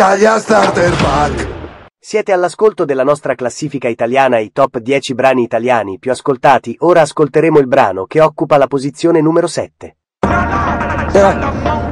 Italia Starter Pack. Siete all'ascolto della nostra classifica italiana, i top 10 brani italiani più ascoltati. Ora ascolteremo il brano che occupa la posizione numero 7.